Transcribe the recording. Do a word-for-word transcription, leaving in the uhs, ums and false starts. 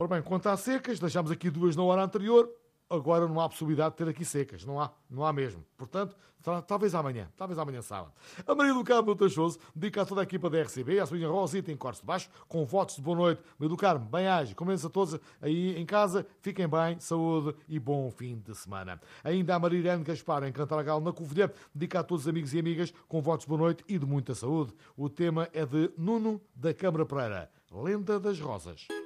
Ora bem, quanto às secas, deixámos aqui duas na hora anterior. Agora não há possibilidade de ter aqui secas. Não há, não há mesmo. Portanto, talvez amanhã. Talvez amanhã sábado. A Maria do Carmo Tachoso dedica a toda a equipa da R C B, a sua Rosita em Corte de Baixo, com votos de boa noite. Maria do Carmo, bem-aja. Convence a todos aí em casa. Fiquem bem, saúde e bom fim de semana. Ainda a Maria Irene Gaspar, em Cantaragal, na Covilhã, dedica a todos os amigos e amigas, com votos de boa noite e de muita saúde. O tema é de Nuno da Câmara Pereira, Lenda das Rosas.